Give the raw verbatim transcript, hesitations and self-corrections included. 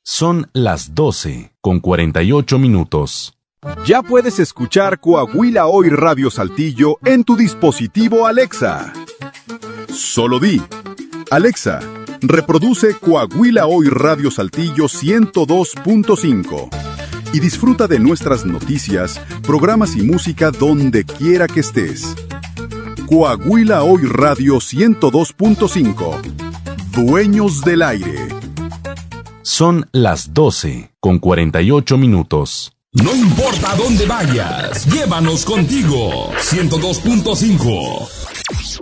Son las doce con cuarenta y ocho minutos. Ya puedes escuchar Coahuila Hoy Radio Saltillo en tu dispositivo Alexa. Solo di: Alexa, reproduce Coahuila Hoy Radio Saltillo ciento dos punto cinco y disfruta de nuestras noticias, programas y música donde quiera que estés. Coahuila Hoy Radio ciento dos punto cinco. Dueños del aire. Son las doce con cuarenta y ocho minutos. No importa dónde vayas, llévanos contigo. ciento dos punto cinco.